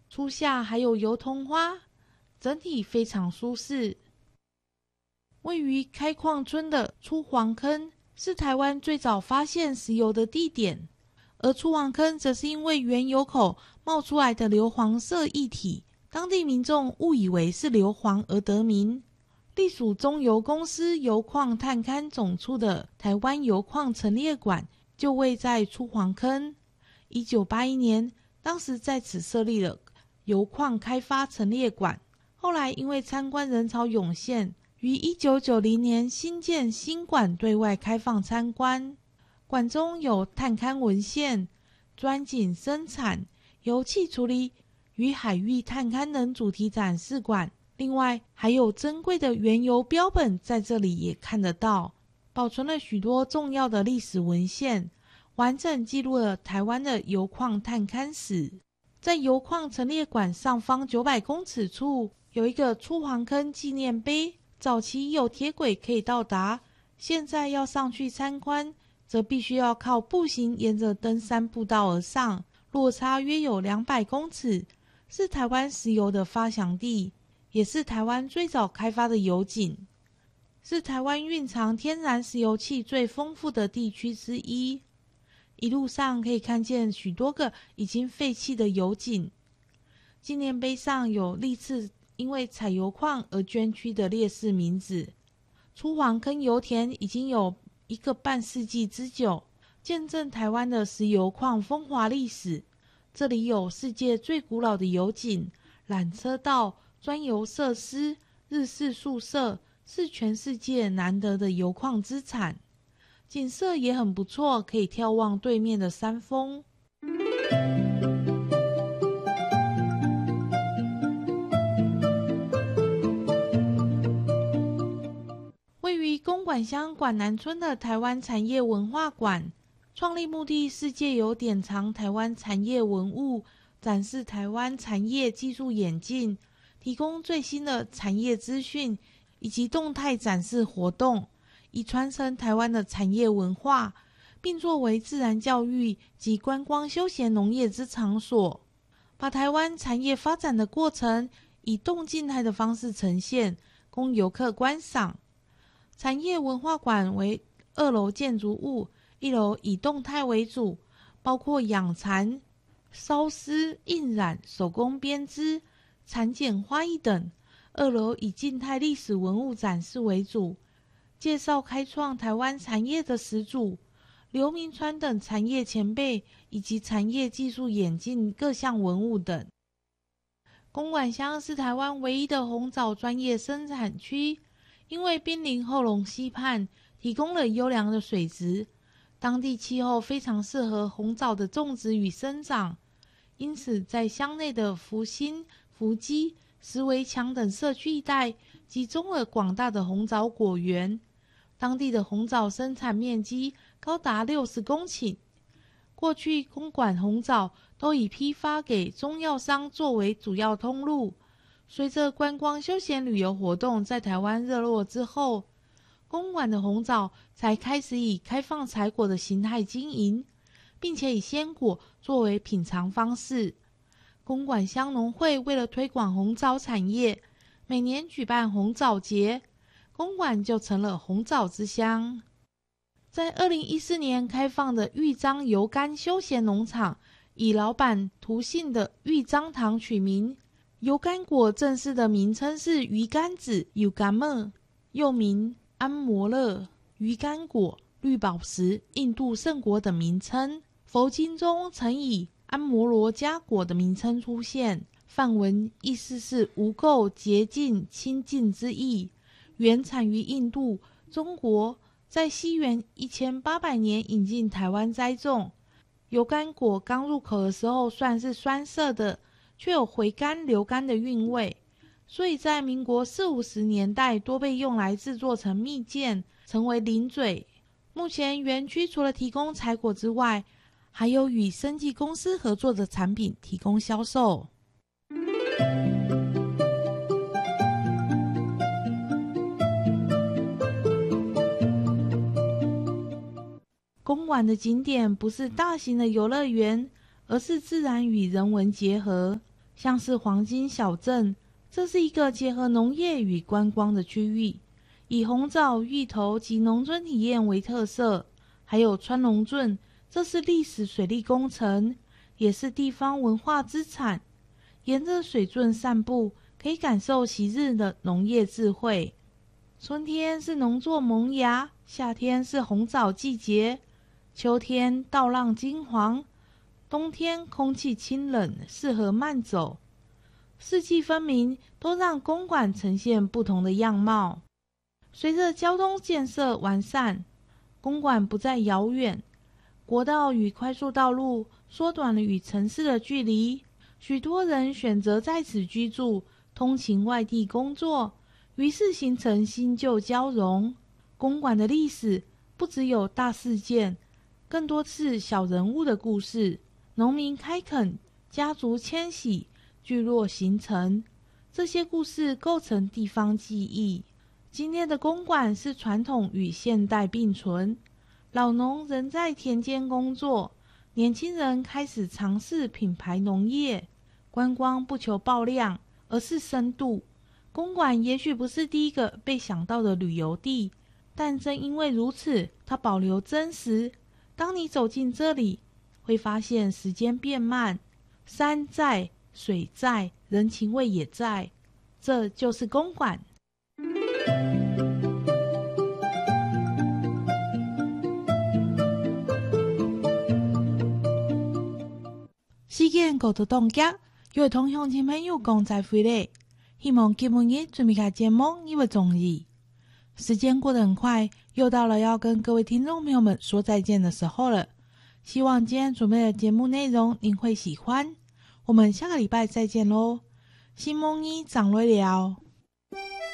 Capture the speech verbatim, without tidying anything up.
初夏还有油桐花，整体非常舒适。位于开矿村的出黄坑是台湾最早发现石油的地点，而出黄坑则是因为原油口冒出来的硫磺色液体，当地民众误以为是硫磺而得名。隶属中油公司油矿探勘总处的台湾油矿陈列馆就位在出黄坑。一九八一年，当时在此设立了油矿开发陈列馆，后来因为参观人潮涌现，于一九九零年新建新馆对外开放参观。馆中有探勘文献、钻井生产、油气处理与海域探勘等主题展示馆，另外还有珍贵的原油标本在这里也看得到，保存了许多重要的历史文献，完整记录了台湾的油矿探勘史。在油矿陈列馆上方九百公尺处有一个出黄坑纪念碑，早期有铁轨可以到达，现在要上去参观则必须要靠步行沿着登山步道而上，落差约有两百公尺，是台湾石油的发祥地，也是台湾最早开发的油井，是台湾蕴藏天然石油气最丰富的地区之一。一路上可以看见许多个已经废弃的油井，纪念碑上有历次因为采油矿而捐躯的烈士名字。出黄坑油田已经有一个半世纪之久，见证台湾的石油矿风华历史。这里有世界最古老的油井、缆车道、专油设施、日式宿舍，是全世界难得的油矿资产。景色也很不错，可以眺望对面的山峰。位于公馆乡馆南村的台湾产业文化馆，创立目的是借由典藏台湾产业文物，展示台湾产业技术演进，提供最新的产业资讯以及动态展示活动，以传承台湾的产业文化，并作为自然教育及观光休闲农业之场所，把台湾产业发展的过程以动静态的方式呈现，供游客观赏。产业文化馆为二楼建筑物，一楼以动态为主，包括养蚕、缫丝、印染、手工编织、蚕茧花艺等；二楼以静态历史文物展示为主，介绍开创台湾产业的始祖刘铭传等产业前辈，以及产业技术演进各项文物等。公馆乡是台湾唯一的红枣专业生产区，因为濒临后龙溪畔，提供了优良的水质，当地气候非常适合红枣的种植与生长，因此在乡内的福兴、福基、石围墙等社区一带集中了广大的红枣果园，当地的红枣生产面积高达六十公顷。过去公馆红枣都以批发给中药商作为主要通路，随着观光休闲旅游活动在台湾热络之后，公馆的红枣才开始以开放采果的形态经营，并且以鲜果作为品尝方式。公馆乡农会为了推广红枣产业，每年举办红枣节，公馆就成了红枣之乡。在二零一四年开放的玉章油柑休闲农场，以老板涂姓的玉章堂取名。油柑果正式的名称是鱼柑子 Yugame， 又名安摩勒、鱼柑果、绿宝石、印度圣果等名称。佛经中曾以安摩罗伽果的名称出现，梵文意思是无垢、洁净、清净之意，原产于印度、中国，在西元一千八百年引进台湾栽种。油柑果刚入口的时候算是酸涩的，却有回甘流甘的韵味，所以在民国四五十年代多被用来制作成蜜饯，成为零嘴。目前园区除了提供采果之外，还有与生技公司合作的产品提供销售。公馆的景点不是大型的游乐园，而是自然与人文结合。 像是黄金小镇，这是一个结合农业与观光的区域，以红枣、芋头及农村体验为特色。还有川龙圳，这是历史水利工程，也是地方文化资产。沿着水圳散步，可以感受昔日的农业智慧。春天是农作萌芽，夏天是红枣季节，秋天稻浪金黄，冬天空气清冷，适合慢走。四季分明，都让公馆呈现不同的样貌。随着交通建设完善，公馆不再遥远，国道与快速道路缩短了与城市的距离，许多人选择在此居住，通勤外地工作，于是形成新旧交融。公馆的历史不只有大事件，更多是小人物的故事，农民开垦，家族迁徙，聚落形成，这些故事构成地方记忆。今天的公馆是传统与现代并存，老农仍在田间工作，年轻人开始尝试品牌农业，观光不求爆量，而是深度。公馆也许不是第一个被想到的旅游地，但正因为如此，它保留真实。当你走进这里，会发现时间变慢，山在，水在，人情味也在，这就是公馆。时间过得冻结，又会同乡亲朋友讲再会嘞。希望今日准备开节目你会中意。时间过得很快，又到了要跟各位听众朋友们说再见的时候了。希望今天准备的节目内容您会喜欢。我们下个礼拜再见喽。新梦一长瑞了。